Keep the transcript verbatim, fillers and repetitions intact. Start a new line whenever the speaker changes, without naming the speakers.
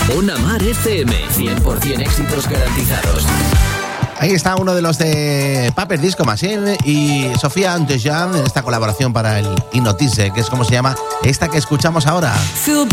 Una Mar F M, cien por ciento éxitos garantizados.
Ahí está uno de los de Paper Disco Machine y Sofía Antojan en esta colaboración para el Hipnotize, que es como se llama esta que escuchamos ahora.
Feel